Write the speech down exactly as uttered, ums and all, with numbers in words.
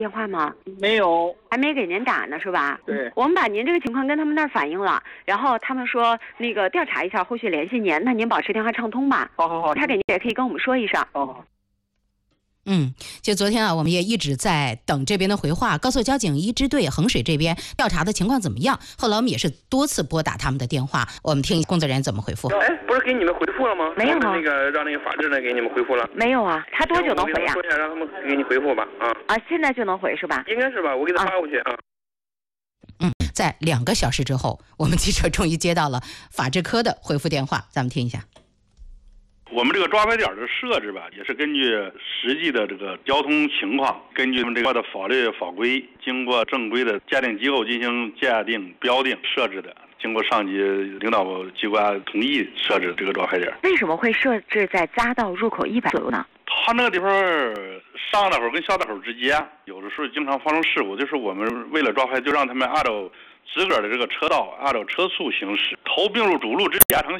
电话吗？ 没有， 还没给您打呢，是吧？ 对， 我们把您这个情况跟他们那儿反映了，然后他们说那个调查一下，后续联系您。那您保持电话畅通吧。 好好好， 他给您也可以跟我们说一声。 哦。 嗯，就昨天啊，我们也一直在等这边的回话，告诉交警一支队衡水这边调查的情况怎么样。后来我们也是多次拨打他们的电话，我们听工作人员怎么回复。 哎，不是给你们回复了吗？ 没有啊， 那个让那个法制的给你们回复了。 没有啊，他多久能回啊？ 说一下，让他们给你回复吧。啊啊，现在就能回是吧？ 应该是吧，我给他发过去啊。 嗯，在两个小时之后，我们记者终于接到了法制科的回复电话，咱们听一下。 我们这个抓拍点的设置吧，也是根据实际的这个交通情况，根据我们这个的法律法规，经过正规的鉴定机构进行鉴定标定设置的，经过上级领导机关同意设置这个抓拍点。 为什么会设置在匝道入口一百左右呢？ 他那个地方上道口跟下道口之间，有的时候经常发生事故，就是我们为了抓拍，就让他们按照自个儿的这个车道，按照车速行驶，头并入主路之延长